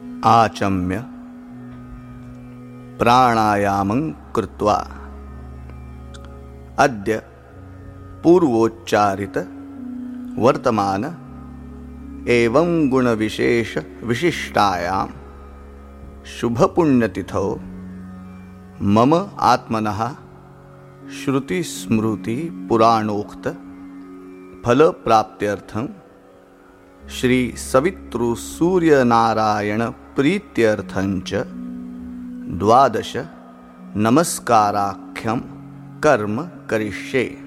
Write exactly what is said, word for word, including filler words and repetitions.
आचम्य प्राणायामं कृत्वा अद्य पूर्वोच्चारित वर्तमान एवं गुणविशेष विशिष्टायां शुभपुण्यतिथौ मम आत्मनः श्रुति स्मृति पुराणोक्त फलप्राप्त्यर्थं श्री सवितृ सूर्यनारायण प्रीत्यर्थंच द्वादश नमस्काराख्यं कर्म करिष्ये।